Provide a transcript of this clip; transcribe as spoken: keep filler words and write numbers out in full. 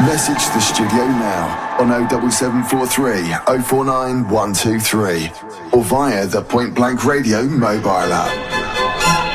Message the studio now on oh seven seven four three oh four nine one two three or via the Point Blank Radio mobile app.